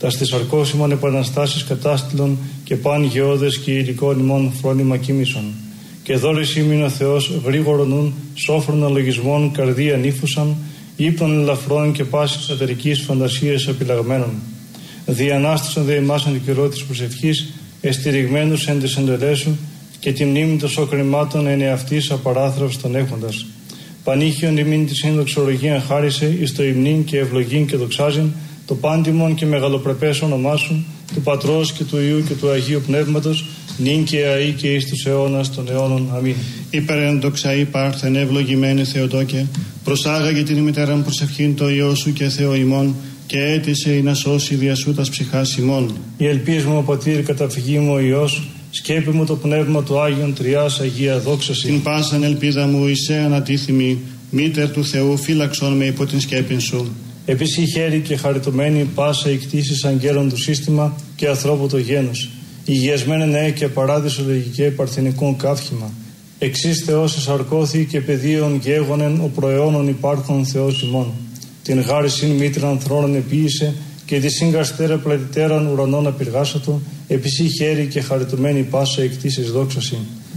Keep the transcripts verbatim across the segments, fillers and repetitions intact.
τα στις αρκώσιμων επαναστάσεις κατάστηλων και παν γεώδες και υλικών ημών φρόνημα κοίμησον. Και δώρης ήμην ο Θεός γρήγορο νουν, σόφρον αλογισμών καρδία νύφουσαν, ύπνων ελαφρών και πάσης ατερικής φαντασίας επιλαγμένων. Διανάστησαν δε εμάς εν καιρό της προσευχής, εστηριγμένους εν της εντολές σου, και τη μνήμη των σοκρημάτων εν εαυτής απαράθραυστον έχοντας. Πανήχιον ημίν τη συνδοξολογία χάρισε, εις το υμνήν και ευλογήν και δοξάζειν, το πάντιμον και μεγαλοπρεπές όνομά σου, του Πατρός και του Υιού και του Αγίου Πνεύματος, νυν και αεί και εις τους αιώνας των αιώνων. Αμήν. Υπερέντοξα υπάρχθεν ευλογημένη Θεοτόκε, προσάγαγε την ημιτέραν προσευχήν το Υιό σου και Θεό ημών, και έτησε ή να σώσει δια σου τας ψυχάς ημών. Η ελπίς μου, ο Πατήρ, καταφυγή μου ο Υιός, σκέπη μου το πνεύμα του Άγιον Τριάς Αγία δόξαση. Την πάσαν ελπίδα μου εισέ ανατίθυμη, μήτερ του Θεού φύλαξον με υπό την σκέπην σου. Επίση χέρι και χαριτωμένη πάσα η κτήση αγγέλων του σύστημα και ανθρώπου το γένος. Υγιασμένε νέε και παράδεισο λογικέ παρθενικών καύχημα. Εξής Θεός εσαρκώθη και πεδίων γέγονεν ο προαιώνων υπάρχων Θεός ημών. Την γάρισιν μήτραν θρόνων επίησε και τη σύγκαστέρα πλατητέραν ουρανών απειργάσατο, επίση χέρι και χαριτωμένη πάσα η κτήση δόξαση.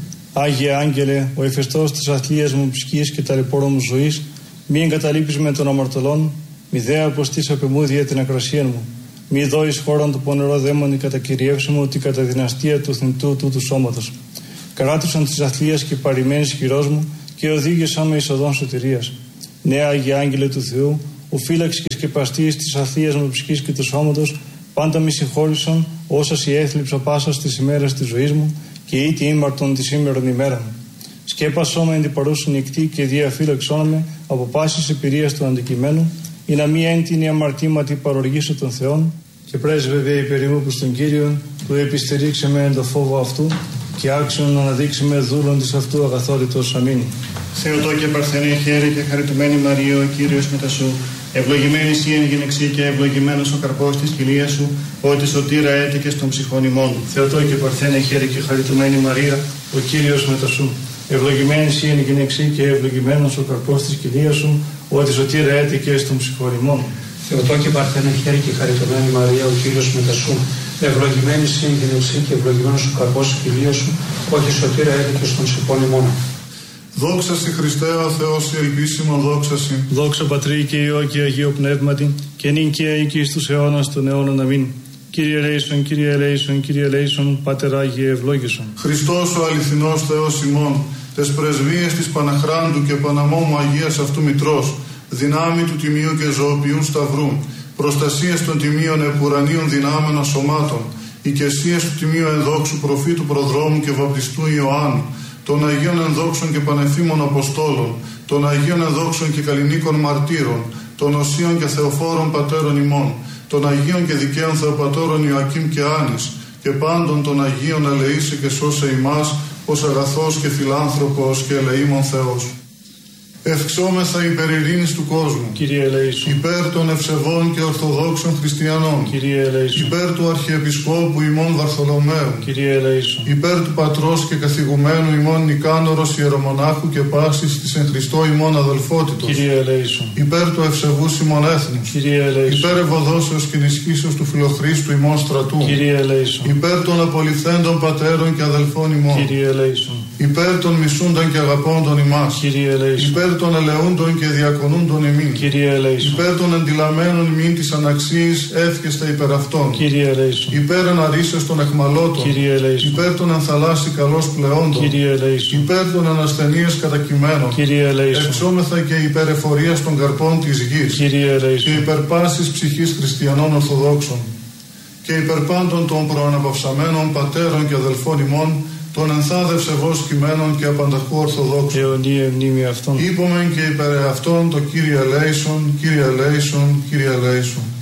Άγιε Άγγελε, ο εφεστός της αθλίας μου ψυχής και ταλαιπώρων μου ζωής, μη εγκαταλείπεις με των αμαρτωλών, μη δε αποστείς απεμούδια την ακρασία μου. Μη δώεις χώραν του πονερό δαίμονι κατακυριεύσιμο ότι κατά δυναστεία του θνητού τούτου σώματος. Κράτουσαν της αθλίας και παρημένης χειρός μου και οδήγησαν με εις οδόν σωτηρίας. Νέα Άγιε Άγγελε του Θεού, ο φύλαξ και σκεπαστής της αθλίας μου ψυχής και του σώματος, πάντα μη συγχώρησαν όσα η έθλιψα πάσα στις ημέρες της ζωής μου και ήτι ήμαρτον τη σήμερον ημέρα μου. Σκέπασό με εν την παρούσιν νυχτή και διαφύλαξόν με από πάσης εμπειρίας του αντικειμένου, ή να μη έντυνη αμαρτήματι παροργήσω των Θεών, και πρέσβευε υπερήμου προς τον Κύριον, που επιστερήξε με εν το φόβο αυτού, και άξιον να αναδείξει με δούλον της αυτού αγαθόρυτος. Αμήν. Θεοτόκε παρθενέ χαίρε και χαριτωμένη Μαρία, ο Κύριος μετά σου. Ευλογημένη εσύ εν γυναιξή και ευλογημένος ο καρπός της κοιλίας σου, ότι σωτήρα έτεκε των ψυχών ημών. Θεοτόκε παρθένε χαίρε και χαριτωμένη Μαρία, ο Κύριος μετά σου. Ευλογημένη εσύ εν γυναιξή και ευλογημένος ο καρπός της κοιλίας σου, ότι σωτήρα έτεκε των ψυχών ημών. Θεοτόκε παρθένε χαίρε και χαριτωμένη Μαρία, ο Κύριος μετά σου. Ευλογημένη εσύ εν γυναιξή και ευλογημένος ο καρπός της κοιλίας σου, ότι σωτήρα έτεκε των ψυχών ημών. Δόξα σοι Χριστέ ο Θεός η ελπίσιμον δόξα σοι. Δόξα Πατρί και Υιό και Αγίο Πνεύματι, και νυν και αεί και εις τους αιώνας των αιώνων. Αμήν. Κύριε ελέησον, Κύριε ελέησον, Κύριε ελέησον, Πάτερ Άγιε ευλόγησον. Χριστός ο αληθινός Θεός ημών, τες πρεσβείες της Παναχράντου και Παναμόμου Αγίας αυτού Μητρός, δυνάμει του Τιμίου και Ζωοποιού Σταυρού, προστασίες των Τιμίων επουρανίων δυνάμενων σωμάτων, οικεσίες του Τιμίου ενδόξου προφήτου προδρόμου και βαπτιστού Ιωάννου, των Αγίων ενδόξων και πανεφήμων Αποστόλων, των Αγίων ενδόξων και καλλινίκων μαρτύρων, των Οσίων και Θεοφόρων Πατέρων ημών, των Αγίων και δικαίων Θεοπατώρων Ιωακήμ και Άνης, και πάντων των Αγίων ελεήσε και σώσε ημάς, ως αγαθός και φιλάνθρωπος και ελεήμων Θεός. Ευξόμεθα υπέρ ειρήνης του κόσμου. Κύριε ελέησον. Υπέρ των ευσεβών και ορθοδόξων χριστιανών. Κύριε ελέησον. Υπέρ του Αρχιεπισκόπου ημών Βαρθολομαίου. Κύριε ελέησον. Υπέρ του Πατρός και καθηγουμένου ημών Νικάνορος Ιερομονάχου και πάσης της εν Χριστώ ημών αδελφότητος. Κύριε ελέησον. Υπέρ του ευσεβούς ημών έθνους. Κύριε ελέησον. Υπέρ ευωδόσεως και ενισχύσεως του Φιλοχρίστου ημών στρατού. Κύριε ελέησον. Υπέρ των απολυθέντων πατέρων και αδελφών ημών. Κύριε ελέησον. Υπέρ των μισούντων και αγαπώντων ημάς. Κύριε ελέησον. Υπέρ των ελεούντων και διακονούντων ημίν. Κύριε ελέησον. Υπέρ των εντυλαμένων ημίν της αναξίης εύχεστε υπέρ αυτών. Κύριε ελέησον. Υπέρ εναρίσεως των εχμαλώτων. Κύριε ελέησον. Υπέρ των ενθαλάσσι καλώς πλεόντων. Κύριε ελέησον. Υπέρ των ανασθενείας κατακειμένων. Κύριε ελέησον. Εξόμεθα και υπέρ εφορίας των καρπών της γης. Κύριε ελέησον. Και υπέρ πάσης ψυχής χριστιανών Ορθοδόξων. Και υπέρ πάντων των προαναπαυσαμένων πατέρων και αδελφών ημών, των ενθάδευσε βος κειμένων και απανταχού Ορθοδόξων. Αιωνία μνήμη αυτών. Είπομεν και υπέρ αυτών το Κύριε ελέησον, Κύριε ελέησον, Κύριε ελέησον.